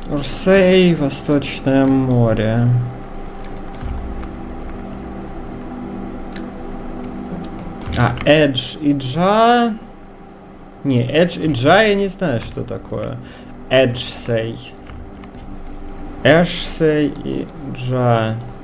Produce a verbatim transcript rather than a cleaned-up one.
Урсей, Восточное море. А, Эдж и Джа... Не, Эдж и Джа я не знаю, что такое. Эджсей. Эшсей и Джа.